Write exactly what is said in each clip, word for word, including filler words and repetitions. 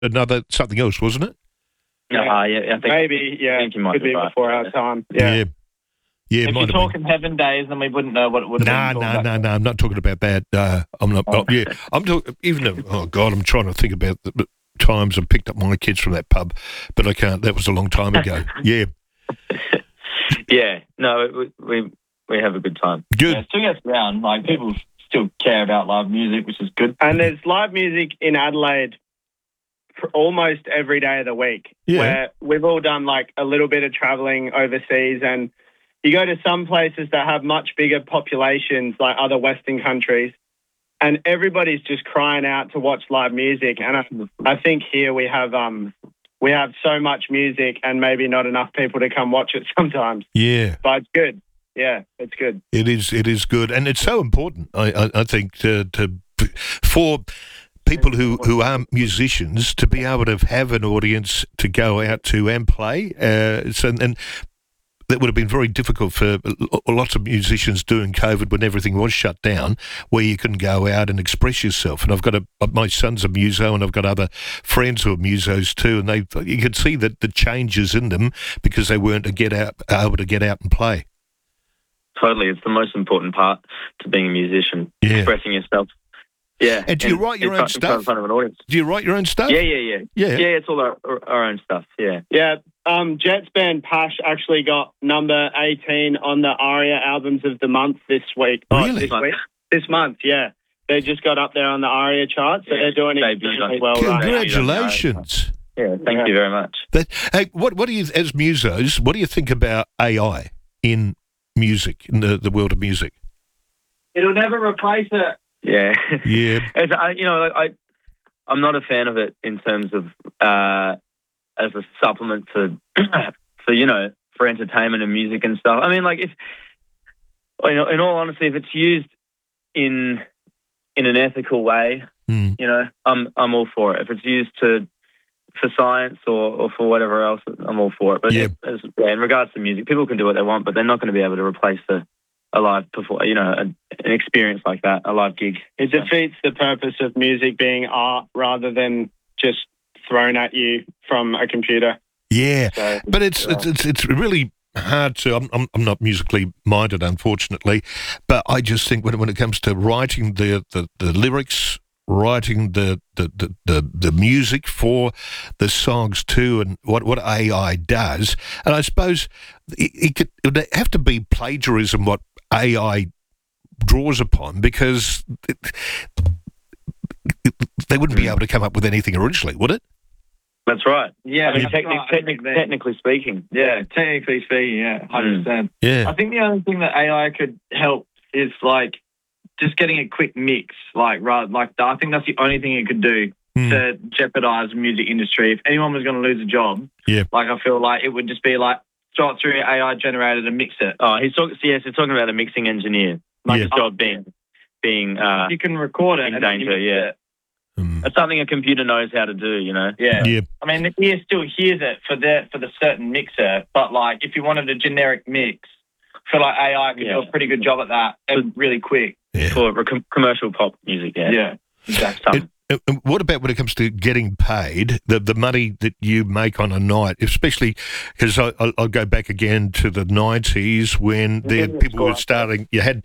another something else, wasn't it? No, uh, yeah, I think maybe. Yeah, I think you might could be be right. before our time. Yeah. yeah. Yeah, If might you're have talking Heaven Days, then we wouldn't know what it would been. have No, been. no, no, no. I'm not talking about that. Uh, I'm not. Oh, yeah, I'm talking. Even though, oh God, I'm trying to think about the times I picked up my kids from that pub, but I can't. That was a long time ago. Yeah. Yeah. No, we, we we have a good time. Good. Yeah, it still gets around. Like, people still care about live music, which is good. And there's live music in Adelaide for almost every day of the week. Yeah. Where we've all done like a little bit of traveling overseas, and you go to some places that have much bigger populations, like other Western countries, and everybody's just crying out to watch live music. And I, I think here we have um we have so much music and maybe not enough people to come watch it sometimes. Yeah. But it's good. Yeah, it's good. It is. It is good, and it's so important. I, I, I think to, to for people who, who are musicians to be able to have an audience to go out to and play. Uh, so, and that would have been very difficult for lots of musicians during COVID when everything was shut down, where you couldn't go out and express yourself. And I've got a my son's a muso, and I've got other friends who are musos too, and they you could see that the changes in them because they weren't to get out able to get out and play. Totally, it's the most important part to being a musician, Yeah. expressing yourself. Yeah. And do you write your in own front, in front- stuff? In front of an audience. Do you write your own stuff? Yeah, yeah, yeah. Yeah. Yeah, it's all our, our own stuff, yeah. Yeah, um, Jets band Pash actually got number eighteen on the ARIA Albums of the Month this week. Oh, Really? this week? This month, yeah. They just got up there on the ARIA chart, so Yeah, they're doing they extremely beat well us. right now. Congratulations. Yeah, thank Yeah. you very much. That, hey, what what do you, as musos, what do you think about A I in music, in the, the world of music? It'll never replace it. Yeah. Yeah. As I, you know, I, I'm not a fan of it in terms of uh, as a supplement for, for you know, for entertainment and music and stuff. I mean, like, if, you know, in all honesty, if it's used in in an ethical way, Mm. you know, I'm I'm all for it. If it's used to for science or, or for whatever else, I'm all for it. But Yeah. as, yeah, in regards to music, people can do what they want, but they're not going to be able to replace the a live perform, you know, an, an experience like that, a live gig. It defeats the purpose of music being art rather than just thrown at you from a computer. Yeah. So, But it's, it's it's it's really hard to. I'm I'm, I'm not musically minded, unfortunately, but I just think when when it comes to writing the the, the lyrics, writing the the, the the the music for the songs too, and what what A I does, and I suppose it, it could it would have to be plagiarism what A I draws upon, because it, it, they wouldn't be able to come up with anything originally, would it? That's right. Yeah, I mean, that's technic, right. technic, technically speaking. Yeah, technically speaking, yeah, one hundred percent. Yeah. I think the only thing that A I could help is, like, just getting a quick mix. Like, rather, like I think that's the only thing it could do Mm. to jeopardize the music industry. If anyone was going to lose a job, Yeah. like, I feel like it would just be like, throw it through A I generated and mix it. Oh, he's talking. Yes, he's talking about a mixing engineer. Like Yeah. his job being being uh, You can record it in and then you danger. mix Yeah, it. Mm. that's something a computer knows how to do. You know. Yeah. Yeah. I mean, the ear still hears it for the for the certain mixer, but like if you wanted a generic mix, I feel like A I could Yeah. do a pretty good job at that and really quick. Yeah. For com- commercial pop music. Yeah. Yeah, exactly. Some- And- and what about when it comes to getting paid, the the money that you make on a night, especially because I'll, I'll go back again to the nineties when the Mhm. people were starting. You had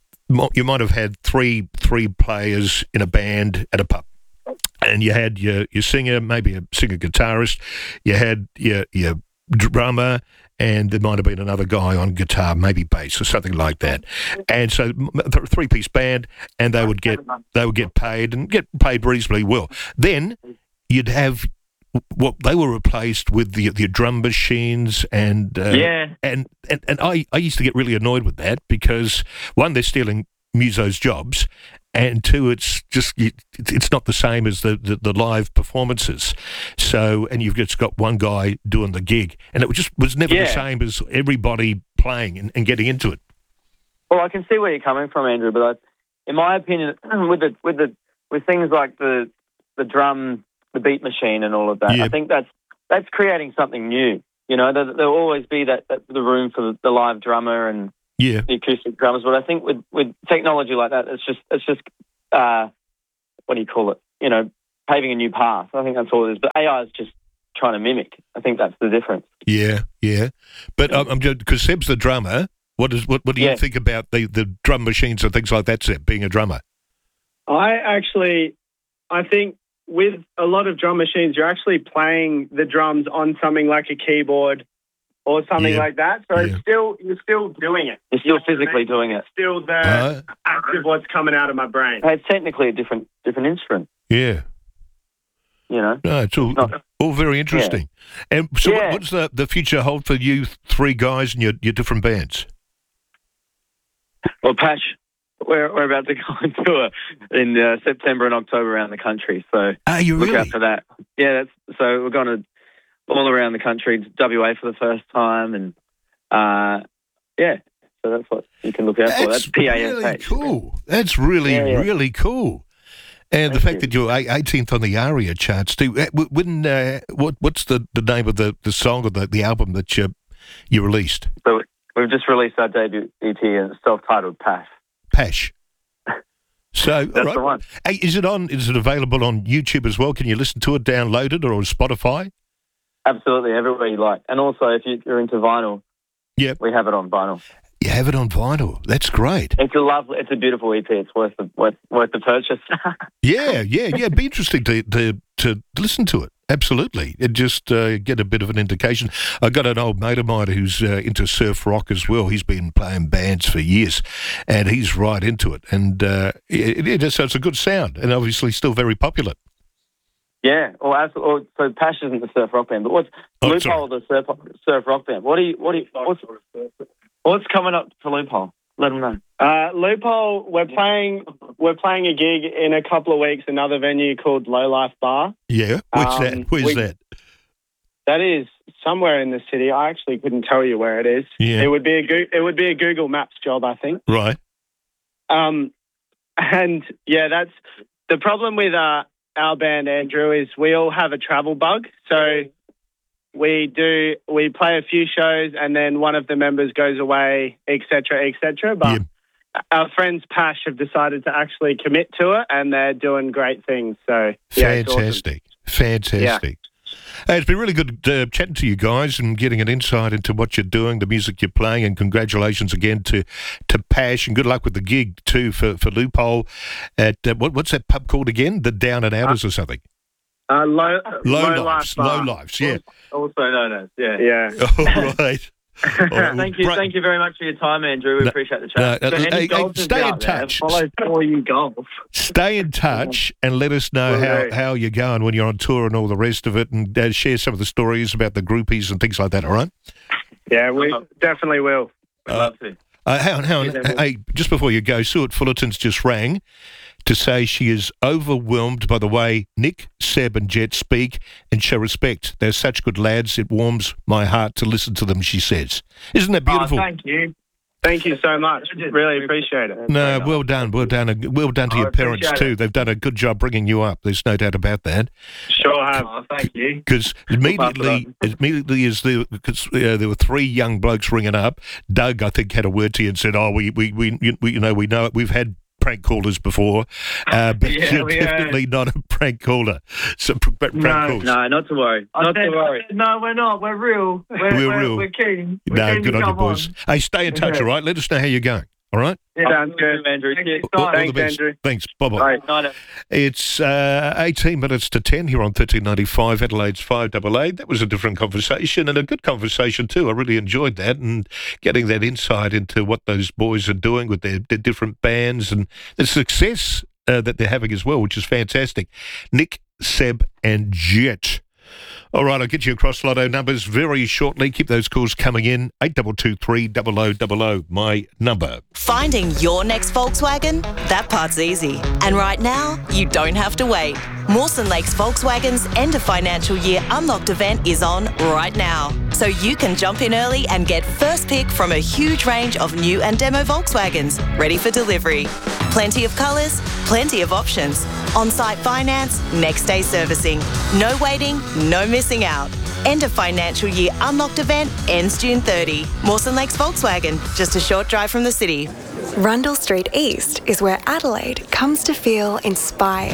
you might have had three three players in a band at a pub, and you had your your singer, maybe a singer guitarist, you had your your drummer, and there might have been another guy on guitar, maybe bass or something like that. And so th- three-piece band, and they would get they would get paid and get paid reasonably well. Then you'd have what they were replaced with the the drum machines and uh, yeah. and, and and I I used to get really annoyed with that because one, they're stealing musos' jobs, and two, it's just you- it's not the same as the, the, the live performances. So, and you've just got one guy doing the gig, and it was just was never the Yeah. same as everybody playing and, and getting into it. Well, I can see where you're coming from, Andrew, but I, in my opinion, with the with the with things like the the drum, the beat machine, and all of that, Yeah. I think that's that's creating something new. You know, there, there'll always be that, that the room for the, the live drummer and Yeah, the acoustic drums, but I think with, with technology like that, it's just it's just uh, what do you call it? You know, paving a new path. I think that's all it is. But A I is just trying to mimic. I think that's the difference. Yeah, yeah. But um, I'm just because Seb's the drummer. What is what? What do you Yeah. think about the, the drum machines and things like that, Seb? Being a drummer. I actually, I think with a lot of drum machines, you're actually playing the drums on something like a keyboard or something Yeah. like that. So Yeah. it's still, you're still doing it. You're still physically doing it. It's still the Uh, act of what's coming out of my brain. Hey, it's technically a different different instrument. yeah. You know. No, it's all, No. all very interesting. And so, what, Yeah. what's the, the future hold for you three guys and your, your different bands? Well, Pash, we're we're about to go on tour in uh, September and October around the country. So Are you look really? out for that. Yeah, that's so we're going to all around the country, to W A for the first time, and uh, yeah, so that's what you can look out for. That's P A S really H. cool. That's really, Yeah, yeah. really cool. And the Thank fact you. that you're eighteenth on the ARIA charts too. uh, w- When uh, what what's the, the name of the, the song or the, the album that you you released? So we've just released our debut E P, and it's self-titled Pash. Pash. So That's all right. the one. Hey, is it on? Is it available on YouTube as well? Can you listen to it, download it, or on Spotify? Absolutely, everywhere you like. And also, if you- you're into vinyl, Yep. we have it on vinyl. You have it on vinyl. That's great. It's a lovely, it's a beautiful E P. It's worth the worth, worth the purchase. Yeah, yeah, yeah. It'd be interesting to, to, to listen to it. Absolutely. And just uh, get a bit of an indication. I got an old mate of mine who's uh, into surf rock as well. He's been playing bands for years and he's right into it. And uh, it, it, so it's a good sound and obviously still very popular. Yeah, or, absolutely, or so Pash isn't the surf rock band, but what's Oh, Loophole the surf surf rock band? What do you what do you what's, what's coming up for Loophole? Let them know. Uh, Loophole, we're playing, we're playing a gig in a couple of weeks, another venue called Low Life Bar. Yeah. Where's Um, that? Where's we- that? That is somewhere in the city. I actually couldn't tell you where it is. Yeah. It would be a Goo- it would be a Google Maps job, I think. Right. Um, and yeah, that's the problem with uh, our band, Andrew, is we all have a travel bug. So we do we play a few shows, and then one of the members goes away, et cetera, et cetera. But our friends Pash have decided to actually commit to it, and they're doing great things. So yeah, it's awesome. Fantastic. Fantastic. Hey, it's been really good uh, chatting to you guys and getting an insight into what you're doing, the music you're playing, and congratulations again to to Pash, and good luck with the gig too for, for Loophole at uh, what, what's that pub called again? The Down and Outers or something? Uh, low, Low, low Lives. Life Bar. Low Lives, yeah. Also known as yeah. Yeah. All right. All right, Thank you, well, thank you very much for your time, Andrew. We No, appreciate the chat. no, So uh, any hey, hey, golfers stay in out there, touch. follow For You Golf. Stay in touch and let us know Will how, do. how you're going when you're on tour and all the rest of it, and uh, share some of the stories about the groupies and things like that, all right? Yeah, we definitely will. We'd love to. Uh, hang on, hang on. Yeah, then we'll- Hey, just before you go, Stuart Fullerton's just rang to say she is overwhelmed by the way Nick, Seb and Jet speak and show respect. They're such good lads. It warms my heart to listen to them, she says. Isn't that beautiful? Oh, thank you. Thank you so much. Really appreciate it. No, well done, well done, and well done to I your parents appreciate too. it. They've done a good job bringing you up. There's no doubt about that. Sure have. Oh, thank you. Because immediately, immediately as the because uh, there were three young blokes ringing up, Doug I think had a word to you and said, "Oh, we we we, we you know we know it. We've had prank callers before, uh, but Yeah, you're we have. definitely not a prank caller." So pr- pr- prank No, calls. No, not to worry. I Not said- to worry. I said, no, we're not. We're real. We're, We're we're, real. We're keen. We're No, keen good to on you, come boys. Hey, stay in touch, Okay. all right? Let us know how you're going. All right. Yeah, sounds good. Andrew. Thank you. Cheers. All, all the Thanks, best. Andrew. Thanks. Bye bye. Bye. Night. It's uh, eighteen minutes to ten here on thirteen ninety-five, Adelaide's five double eight. That was a different conversation and a good conversation too. I really enjoyed that and getting that insight into what those boys are doing with their, their different bands and the success uh, that they're having as well, which is fantastic. Nick, Seb and Jet. All right, I'll get you across Lotto numbers very shortly. Keep those calls coming in. eight two two three, double oh double oh, my number. Finding your next Volkswagen? That part's easy. And right now, you don't have to wait. Mawson Lakes Volkswagen's end of financial year Unlocked event is on right now. So you can jump in early and get first pick from a huge range of new and demo Volkswagens ready for delivery. Plenty of colours, plenty of options. On-site finance, next day servicing. No waiting, no missing out. End of financial year Unlocked event ends June thirtieth. Mawson Lakes Volkswagen, just a short drive from the city. Rundle Street East is where Adelaide comes to feel inspired.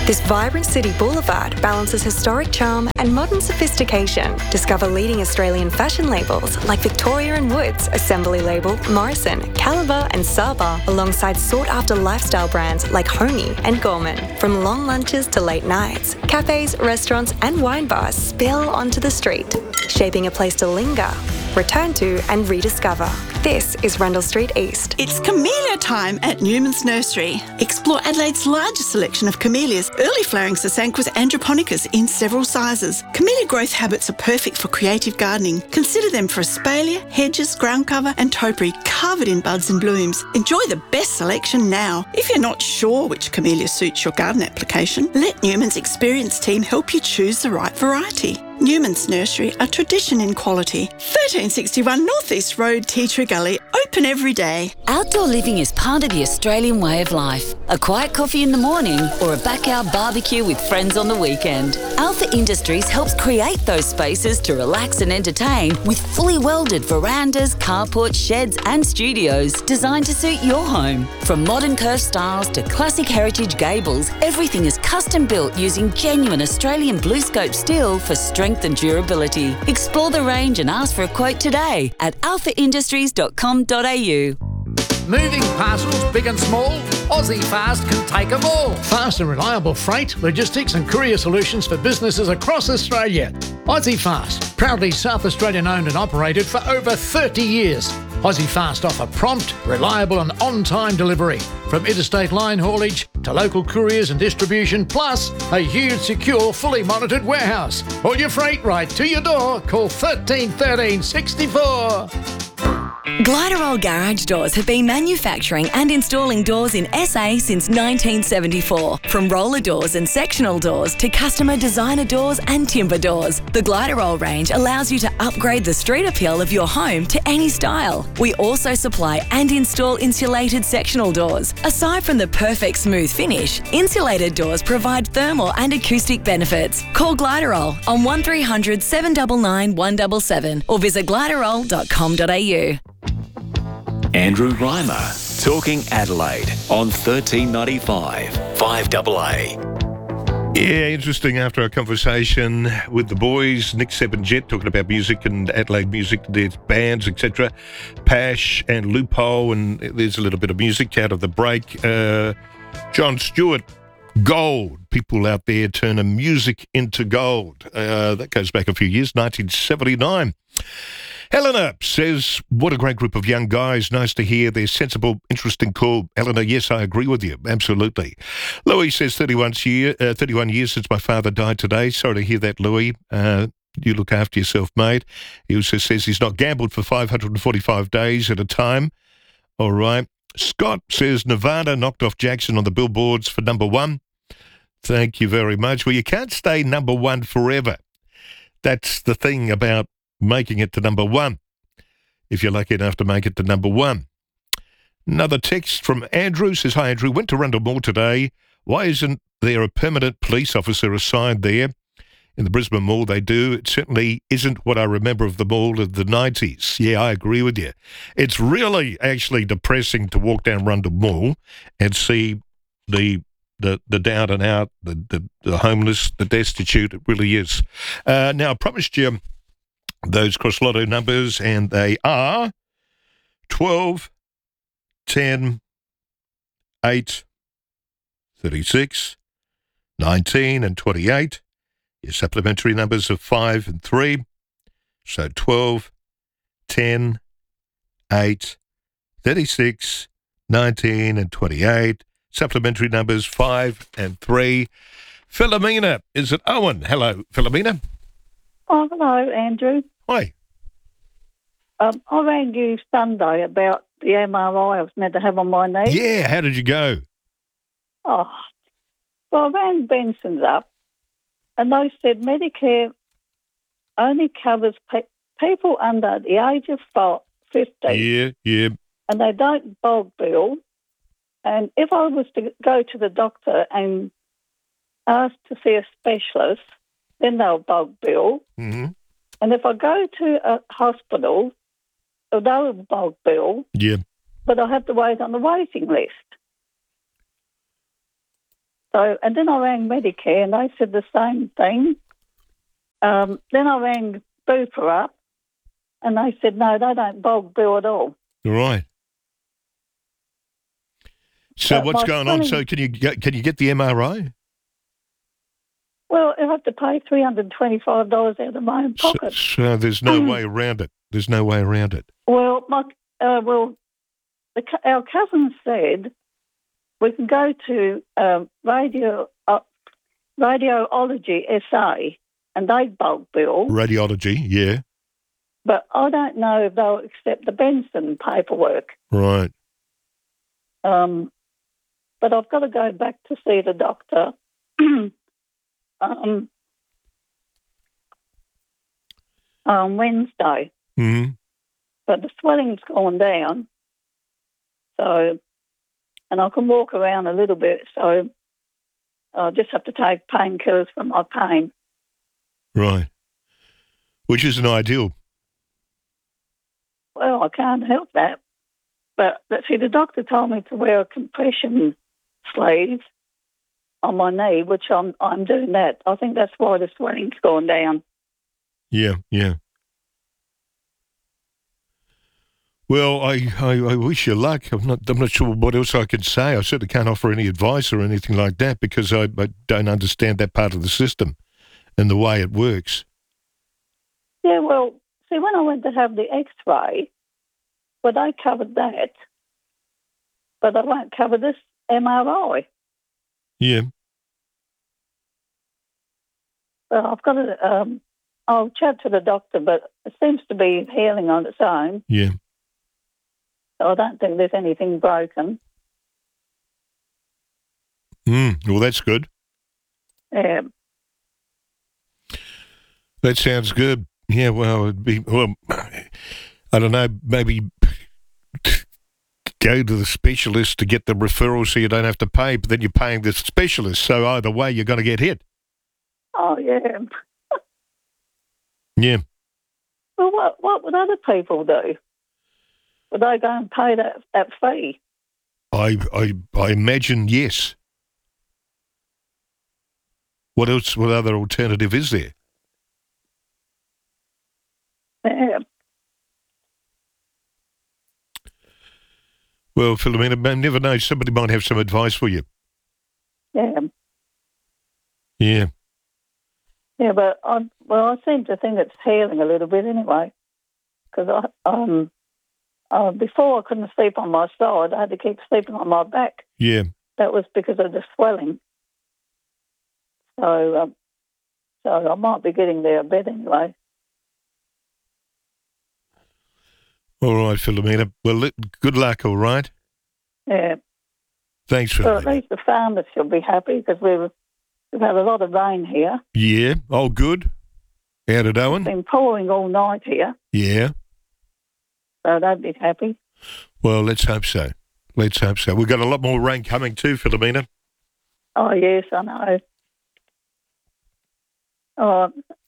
This vibrant city boulevard balances historic charm and modern sophistication. Discover leading Australian fashion labels like Victoria and Woods, Assembly Label, Morrison, Caliber and Saba, alongside sought-after lifestyle brands like Homey and Gorman. From long lunches to late nights, cafes, restaurants and wine bars spill onto the street, shaping a place to linger, return to and rediscover. This is Rundle Street East. It's camellia time at Newman's Nursery. Explore Adelaide's largest selection of camellias, early flowering Sasanquas androponicas in several sizes. Camellia growth habits are perfect for creative gardening. Consider them for espalier, hedges, ground cover and topiary covered in buds and blooms. Enjoy the best selection now. If you're not sure which camellia suits your garden application, let Newman's experienced team help you choose the right variety. Newman's Nursery, a tradition in quality. thirteen sixty-one North East Road, Tea Tree Gully, open every day. Outdoor living is part of the Australian way of life. A quiet coffee in the morning or a backyard barbecue with friends on the weekend. Alpha Industries helps create those spaces to relax and entertain with fully welded verandas, carports, sheds and studios designed to suit your home. From modern curved styles to classic heritage gables, everything is custom built using genuine Australian blue scope steel for strength and durability. Explore the range and ask for a quote today at alpha industries dot com dot a u. Moving parcels, big and small, Aussie Fast can take them all. Fast and reliable freight, logistics and courier solutions for businesses across Australia. Aussie Fast, proudly South Australian owned and operated for over thirty years. Aussie Fast offer prompt, reliable and on-time delivery. From interstate line haulage to local couriers and distribution, plus a huge, secure, fully monitored warehouse. All your freight right to your door. Call thirteen thirteen sixty-four. Gliderol Garage Doors have been manufacturing and installing doors in S A since nineteen seventy-four. From roller doors and sectional doors to customer designer doors and timber doors, the Gliderol range allows you to upgrade the street appeal of your home to any style. We also supply and install insulated sectional doors. Aside from the perfect smooth finish, insulated doors provide thermal and acoustic benefits. Call Gliderol on one three hundred seven nine nine one seven seven or visit gliderol dot com dot a u. Andrew Reimer, talking Adelaide on thirteen ninety-five, five A A. Yeah, interesting. After our conversation with the boys, Nick, Seb and Jet, talking about music and Adelaide music, their bands, et cetera. Pash and Lupo, and there's a little bit of music out of the break. Uh, John Stewart, gold. People out there turning music into gold. Uh, that goes back a few years, nineteen seventy-nine. Eleanor says, what a great group of young guys. Nice to hear. They're sensible, interesting, cool. Eleanor, yes, I agree with you. Absolutely. Louis says, thirty-one, year, uh, thirty-one years since my father died today. Sorry to hear that, Louis. Uh, you look after yourself, mate. He also says he's not gambled for five hundred forty-five days at a time. All right. Scott says, Nevada knocked off Jackson on the billboards for number one. Thank you very much. Well, you can't stay number one forever. That's the thing about making it to number one, if you're lucky enough to make it to number one. Another text from Andrew says, hi, Andrew, went to Rundle Mall today. Why isn't there a permanent police officer assigned there? In the Brisbane Mall, they do. It certainly isn't what I remember of the mall of the nineties. Yeah, I agree with you. It's really actually depressing to walk down Rundle Mall and see the the the down and out, the, the, the homeless, the destitute. It really is. Uh, now, I promised you those cross lotto numbers, and they are twelve, ten, eight, thirty-six, nineteen and twenty-eight. Your supplementary numbers are five and three. So twelve, ten, eight, thirty-six, nineteen and twenty-eight. Supplementary numbers five and three. Philomena is at Owen. Hello, Philomena. Oh, hello, Andrew. Hi. Um, I rang you Sunday about the M R I I was meant to have on my knee. Yeah, how did you go? Oh, well, I rang Benson's up, and they said Medicare only covers pe- people under the age of fifty. Yeah, yeah. And they don't bulk bill. And if I was to go to the doctor and ask to see a specialist, then they'll bulk bill. Mm-hmm. And if I go to a hospital, they'll bulk bill. Yeah. But I have to wait on the waiting list. So, and then I rang Medicare and they said the same thing. Um, then I rang Bupa up and they said, no, they don't bulk bill at all. Right. So But what's my going on? son- So can you get, can you get the M R I? Well, I have to pay three hundred twenty-five dollars out of my own So, pocket. so there's no way around it. There's no way around it. Well, my, uh, well, the, co- our cousin said we can go to um, radio uh, Radiology S A and they bulk bill, Radiology, yeah. but I don't know if they'll accept the Benson paperwork. Right. Um, but I've got to go back to see the doctor. um, on Wednesday. hmm But the swelling's gone down, so, and I can walk around a little bit, so I'll just have to take painkillers for my pain. Right. Which isn't ideal. Well, I can't help that. But, but see, the doctor told me to wear a compression sleeve on my knee, which I'm I'm doing that. I think that's why the swelling's gone down. Yeah, yeah. Well, I, I, I wish you luck. I'm not I'm not sure what else I could say. I certainly can't offer any advice or anything like that because I, I don't understand that part of the system and the way it works. Yeah, well, see, when I went to have the X-ray, well, they covered that, but they won't cover this M R I. Yeah. Well, I've got to. Um, I'll chat to the doctor, but it seems to be healing on its own. Yeah. So I don't think there's anything broken. Mm, well, that's good. Yeah. That sounds good. Yeah, well, it'd be, well, I don't know, maybe go to the specialist to get the referral so you don't have to pay, but then you're paying the specialist. So either way, you're going to get hit. Oh, yeah. Yeah. Well, what what would other people do? Would they go and pay that, that fee? I, I, I imagine yes. What else, what other alternative is there? Yeah. Well, Philomena, I never know. Somebody might have some advice for you. Yeah. Yeah. Yeah, but I well, I seem to think it's healing a little bit anyway. Because I um, uh, before I couldn't sleep on my side, I had to keep sleeping on my back. Yeah. That was because of the swelling. So, um, so I might be getting there a bit anyway. All right, Philomena. Well, li- good luck, all right? Yeah. Thanks, So at Philomena. least the farmers should be happy because we've we've had a lot of rain here. Yeah. Oh, good. Out at Owen? It's been pouring all night here, Yeah. so they'd be happy. Well, let's hope so. Let's hope so. We've got a lot more rain coming too, Philomena. Oh yes, I know. Oh,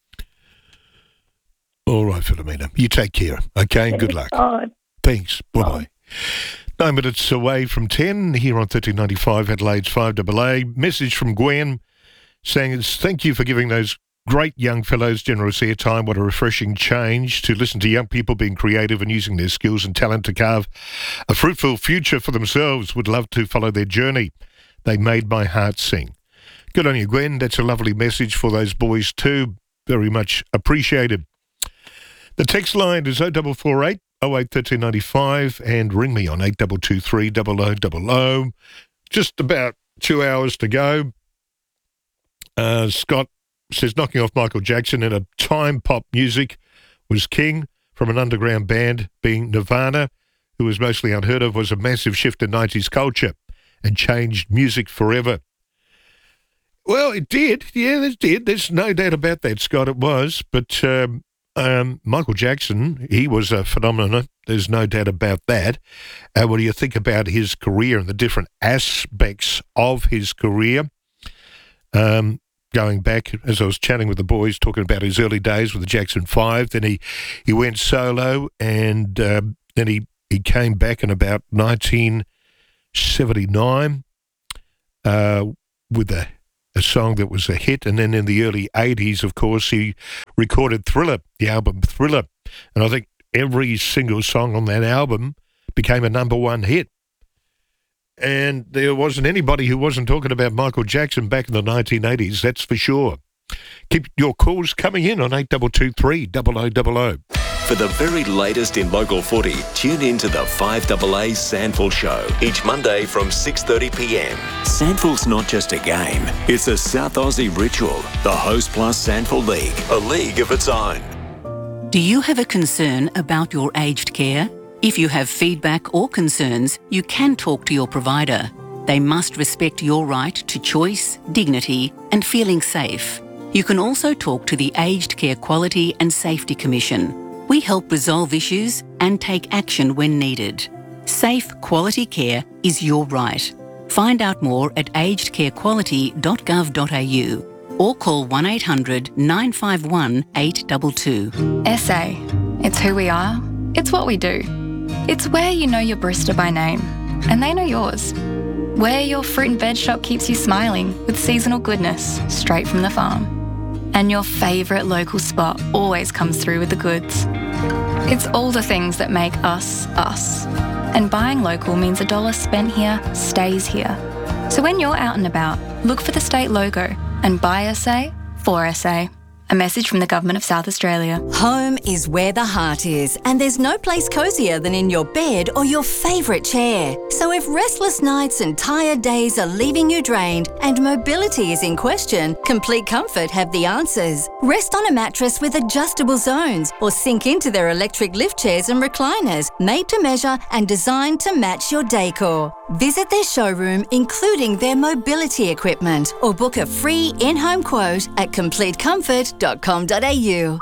All right, Philomena. You take care, okay? And good luck. bye. Thanks. Bye-bye. Nine minutes away from ten here on thirteen ninety-five Adelaide's five A A. Message from Gwen saying, it's, thank you for giving those great young fellows generous airtime. What a refreshing change to listen to young people being creative and using their skills and talent to carve a fruitful future for themselves. Would love to follow their journey. They made my heart sing. Good on you, Gwen. That's a lovely message for those boys too. Very much appreciated. The text line is oh four four eight, oh eight, one three nine five and ring me on eight two two three, zero zero zero zero. Just about two hours to go. Uh, Scott says, knocking off Michael Jackson in a time pop music was king from an underground band, being Nirvana, who was mostly unheard of, was a massive shift in nineties culture and changed music forever. Well, it did. Yeah, it did. There's no doubt about that, Scott. It was. But um, um, Michael Jackson, he was a phenomenon. There's no doubt about that. Uh, what do you think about his career and the different aspects of his career? Um, going back, as I was chatting with the boys, talking about his early days with the Jackson Five, then he, he went solo, and um, then he, he came back in about nineteen seventy-nine uh, with a, a song that was a hit. And then in the early eighties, of course, he recorded Thriller, the album Thriller. And I think every single song on that album became a number one hit. And there wasn't anybody who wasn't talking about Michael Jackson back in the nineteen eighties, that's for sure. Keep your calls coming in on eight two two three, double oh double oh. For the very latest in local footy, tune in to the five A A Sandful Show each Monday from six thirty p m. Sandful's not just a game, it's a South Aussie ritual. The Host Plus Sandful League, a league of its own. Do you have a concern about your aged care? If you have feedback or concerns, you can talk to your provider. They must respect your right to choice, dignity, and feeling safe. You can also talk to the Aged Care Quality and Safety Commission. We help resolve issues and take action when needed. Safe, quality care is your right. Find out more at aged care quality dot gov dot a u or call one eight hundred nine five one eight two two. S A. It's who we are. It's what we do. It's where you know your barista by name, and they know yours. Where your fruit and veg shop keeps you smiling with seasonal goodness straight from the farm. And your favourite local spot always comes through with the goods. It's all the things that make us, us. And buying local means a dollar spent here stays here. So when you're out and about, look for the state logo and buy S A for S A. A message from the Government of South Australia. Home is where the heart is, and there's no place cosier than in your bed or your favourite chair. So if restless nights and tired days are leaving you drained and mobility is in question, Complete Comfort have the answers. Rest on a mattress with adjustable zones or sink into their electric lift chairs and recliners, made to measure and designed to match your decor. Visit their showroom, including their mobility equipment, or book a free in-home quote at complete comfort dot com dot a u.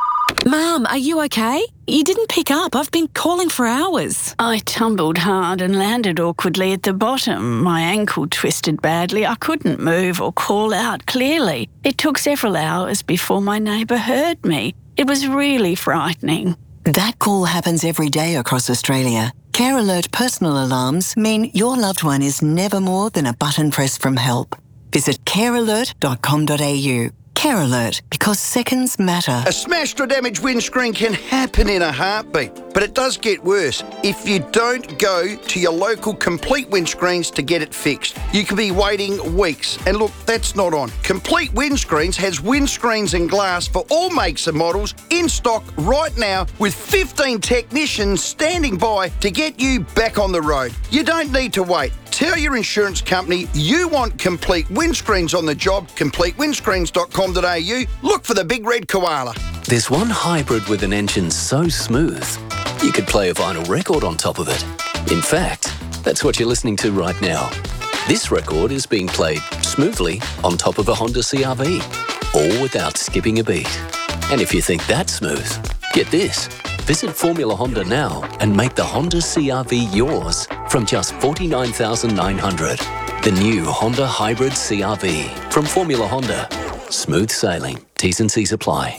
Mum, are you okay? You didn't pick up. I've been calling for hours. I tumbled hard and landed awkwardly at the bottom. My ankle twisted badly. I couldn't move or call out clearly. It took several hours before my neighbour heard me. It was really frightening. That call happens every day across Australia. Care Alert personal alarms mean your loved one is never more than a button press from help. Visit care alert dot com dot a u. Care Alert, because seconds matter. A smashed or damaged windscreen can happen in a heartbeat, but it does get worse if you don't go to your local Complete Windscreens to get it fixed. You could be waiting weeks, and look, that's not on. Complete Windscreens has windscreens and glass for all makes and models in stock right now, with fifteen technicians standing by to get you back on the road. You don't need to wait. Tell your insurance company you want Complete Windscreens on the job. complete windscreens dot com dot a u. Look for the big red koala. There's one hybrid with an engine so smooth, you could play a vinyl record on top of it. In fact, that's what you're listening to right now. This record is being played smoothly on top of a Honda C R V, all without skipping a beat. And if you think that's smooth, get this. Visit Formula Honda now and make the Honda C R V yours from just forty-nine thousand nine hundred dollars. The new Honda Hybrid C R V from Formula Honda. Smooth sailing. T's and C's apply.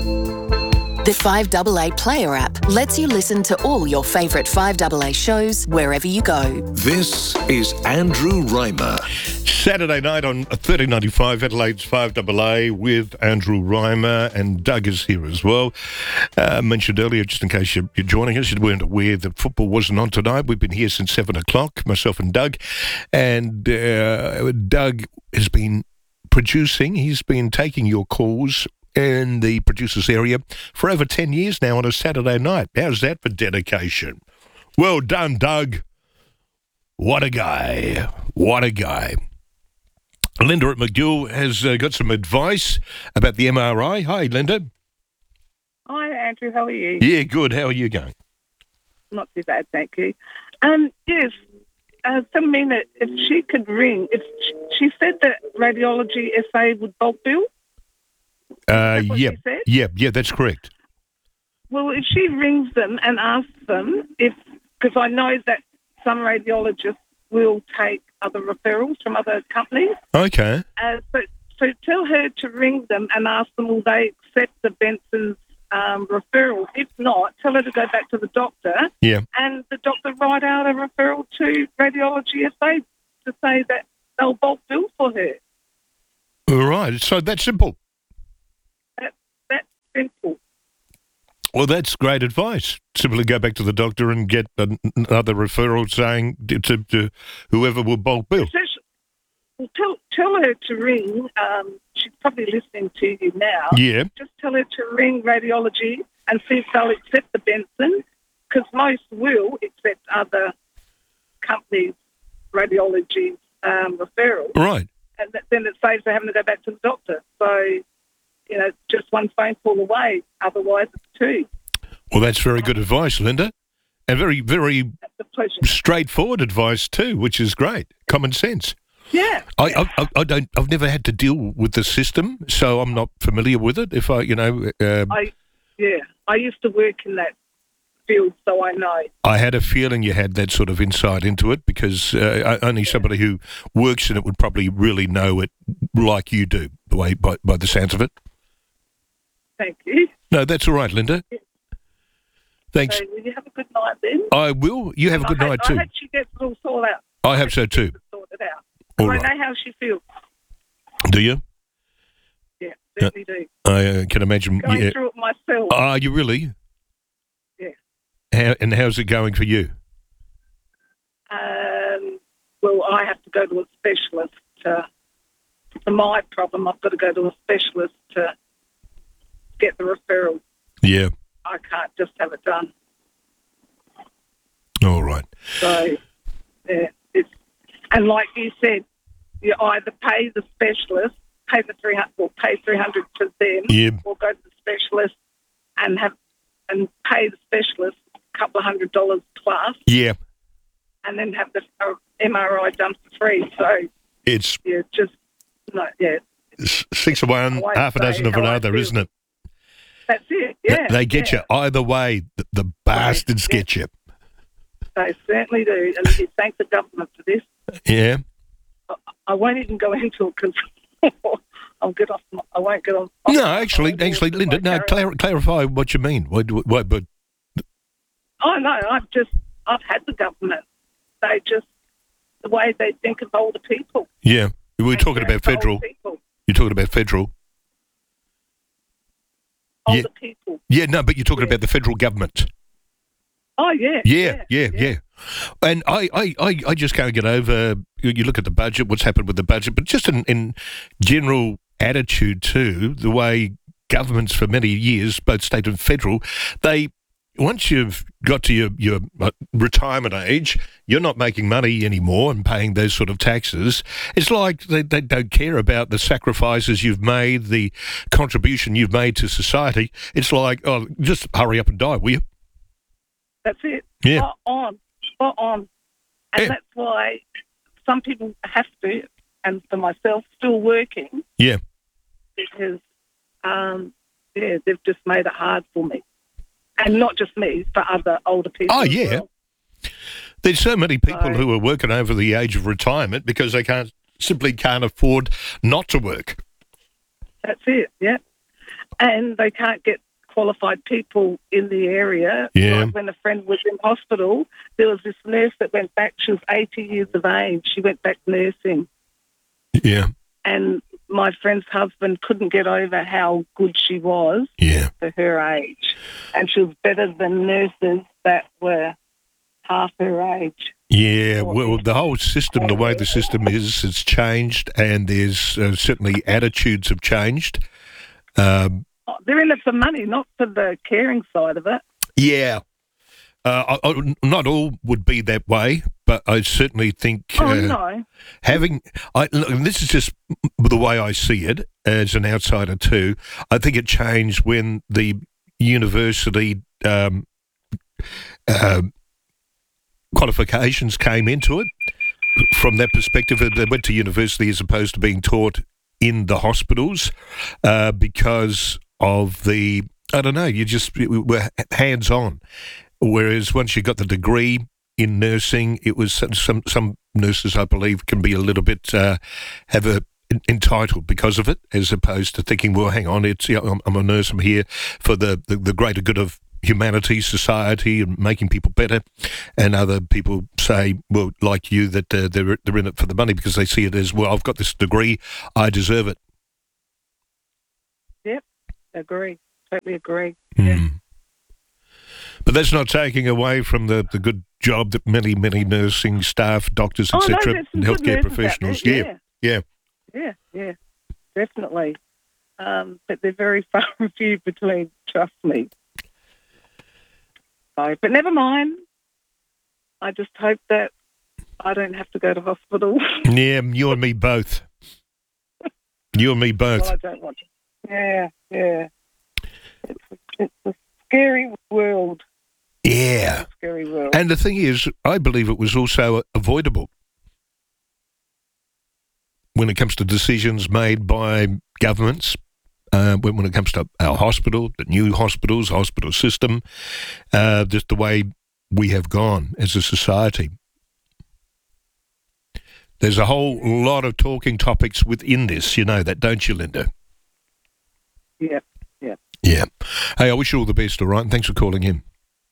The five A A Player app lets you listen to all your favourite five A A shows wherever you go. This is Andrew Reimer. Saturday night on thirteen ninety-five, Adelaide's five A A with Andrew Reimer, and Doug is here as well. Uh, mentioned earlier, just in case you're, you're joining us, you weren't aware that football wasn't on tonight. We've been here since seven o'clock, myself and Doug. And uh, Doug has been producing, he's been taking your calls in the producers area for over ten years now on a Saturday night. How's that for dedication? Well done, Doug. What a guy. What a guy. Linda at McGill has uh, got some advice about the M R I. Hi, Linda. Hi, Andrew. How are you? Yeah, good. How are you going? Not too bad, thank you. Um, yes, uh, some mean that if she could ring, if she, she said that radiology S A would bulk bill. Uh, yeah, yeah, yeah, that's correct. Well, if she rings them and asks them if, because I know that some radiologists will take other referrals from other companies. Okay. Uh, so, so tell her to ring them and ask them, will they accept the Benson's um, referral? If not, tell her to go back to the doctor. Yeah. And the doctor write out a referral to Radiology S A to say that they'll bulk bill for her. All right. So that's simple. That, that's simple. Well, that's great advice. Simply go back to the doctor and get an, another referral saying to, to, to whoever will bulk bill. Well, tell, tell her to ring. Um, she's probably listening to you now. Yeah. Just tell her to ring radiology and see if they'll accept the Benson, because most will accept other companies' radiology um, referral. Right. And th- then it saves her having to go back to the doctor. So, you know, just one phone call away. Otherwise, it's two. Well, that's very good advice, Linda. And very, very straightforward advice too, which is great. Common sense. Yeah. I, I, I don't. I've never had to deal with the system, so I'm not familiar with it. If I, you know, um, I yeah, I used to work in that field, so I know. I had a feeling you had that sort of insight into it because uh, only somebody who works in it would probably really know it like you do, the way by, by the sounds of it. Thank you. No, that's all right, Linda. Yeah. Thanks. So will you have a good night then? I will. You have a good I night hope, too. I hope she gets it all sorted out. I hope so too. Sorted out. All I right. know how she feels. Do you? Yeah, certainly do. I uh, can imagine. Going yeah. through it myself. Are you really? Yeah. How, and how's it going for you? Um, well, I have to go to a specialist. To, for my problem, I've got to go to a specialist to get the referral. Yeah. I can't just have it done. All right. So, yeah, it's and like you said, you either pay the specialist, pay the three hundred, or pay three hundred to them, yeah. or go to the specialist and have and pay the specialist a couple of hundred dollars plus, Yeah. and then have the uh, M R I done for free. So It's yeah, just no, yeah, s- six of one, I won't half a say dozen of how I another, feel. isn't it? that's it. Th- Yeah, they get yeah. you either way. The, the bastards get you. They certainly do, and you thank the government for this. Yeah. I won't even go into it because I'll get off. My, I won't get on. No, actually, actually, Linda, no, clar- clarify what you mean. What, what, what, but Oh no, I've just I've had the government. They just the way they think of older people. yeah, we were They talking care about for older federal. people. You're talking about federal. Older yeah. people. Yeah, no, but you're talking about the federal government. Oh yeah. Yeah, yeah, yeah. And I, I, I, I just can't get over. You you look at the budget, what's happened with the budget, but just in, in general attitude too, the way governments for many years, both state and federal, they once you've got to your your uh, retirement age, you're not making money anymore and paying those sort of taxes. It's like they, they don't care about the sacrifices you've made, the contribution you've made to society. It's like, oh, just hurry up and die, will you? That's it. Yeah. Spot on. Spot on. And Yeah. that's why some people have to, and for myself, still working Yeah. because, um, yeah, they've just made it hard for me. And not just me, for other older people. Oh, as yeah. well. There's so many people So- who are working over the age of retirement because they can't simply can't afford not to work. That's it, yeah. And they can't get qualified people in the area. Yeah. Like when a friend was in hospital, there was this nurse that went back. She was eighty years of age. She went back nursing. Yeah. And my friend's husband couldn't get over how good she was yeah. for her age. And she was better than nurses that were half her age. Yeah, well, the whole system, the way the system is, it's changed, and there's uh, certainly attitudes have changed. Um, Oh, they're in it for money, not for the caring side of it. yeah, uh, I, I, not all would be that way, but I certainly think Oh, uh, no. having. I, look, and this is just the way I see it as an outsider too. I think it changed when the university um, uh, qualifications came into it. From that perspective, they went to university as opposed to being taught in the hospitals uh, because of the, I don't know, you just we were hands-on. Whereas once you got the degree in nursing, it was some some, some nurses, I believe, can be a little bit, uh, have a entitled because of it, as opposed to thinking, well, hang on, it's yeah, I'm, I'm a nurse, I'm here for the, the, the greater good of humanity, society, and making people better. And other people say, well, like you, that uh, they're they're in it for the money because they see it as, well, I've got this degree, I deserve it. agree. Totally agree. Mm. But that's not taking away from the, the good job that many, many nursing staff, doctors, Oh, et no, cetera, there's some and good healthcare nurses out professionals. there, Yeah, yeah. Yeah, yeah, definitely. Um, but they're very far and few between, trust me. So, but never mind. I just hope that I don't have to go to hospital. Yeah, you and me both. You and me both. Well, I don't want to. Yeah, yeah. It's a, it's a scary world. Yeah. It's a scary world. And the thing is, I believe it was also avoidable when it comes to decisions made by governments, uh, when, when it comes to our hospital, the new hospitals, hospital system, uh, just the way we have gone as a society. There's a whole lot of talking topics within this, you know that, don't you, Linda? Yeah, yeah. Yeah. Hey, I wish you all the best, all right? And thanks for calling in.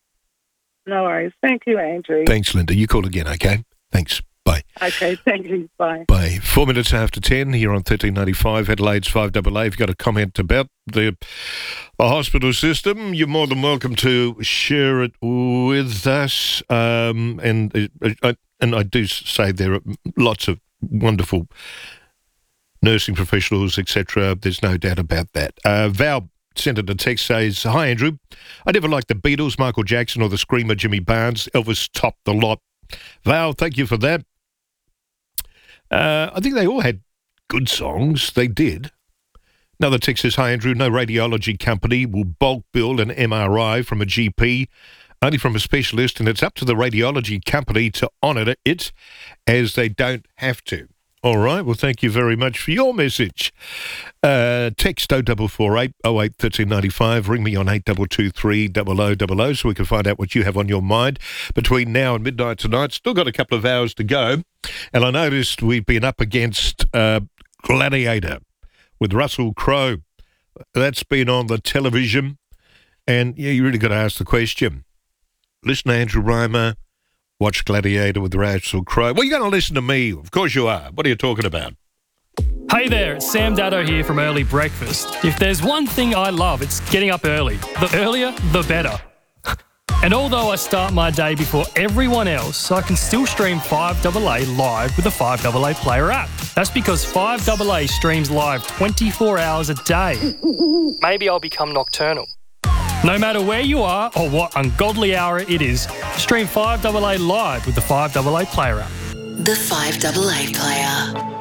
No worries. Thank you, Andrew. Thanks, Linda. You call again, okay? Thanks. Bye. Okay, thank you. Bye. Bye. Four minutes after ten here on thirteen ninety-five, Adelaide's five A A. If you've got a comment about the, the hospital system, you're more than welcome to share it with us. Um, and, uh, and I do say there are lots of wonderful nursing professionals, et cetera. There's no doubt about that. Uh, Val sent it a text, says, "Hi, Andrew. I never liked the Beatles, Michael Jackson, or the Screamer, Jimmy Barnes. Elvis topped the lot." Val, thank you for that. Uh, I think they all had good songs. They did. Another text says, "Hi, Andrew. No radiology company will bulk bill an M R I from a G P, only from a specialist, and it's up to the radiology company to honour it, as they don't have to." All right. Well, thank you very much for your message. Uh, text oh four four eight oh eight one three nine five. Ring me on eight two two three oh oh oh oh so we can find out what you have on your mind between now and midnight tonight. Still got a couple of hours to go. And I noticed we've been up against uh, Gladiator with Russell Crowe. That's been on the television. And, yeah, you really got to ask the question. Listen to Andrew Reimer. Watch Gladiator with Russell Crowe. Well, you're going to listen to me. Of course you are. What are you talking about? Hey there, it's Sam Daddo here from Early Breakfast. If there's one thing I love, it's getting up early. The earlier, the better. And although I start my day before everyone else, I can still stream five A A live with the five A A Player app. That's because five A A streams live twenty-four hours a day. Maybe I'll become nocturnal. No matter where you are or what ungodly hour it is, stream five A A live with the five A A Player app. The five A A Player.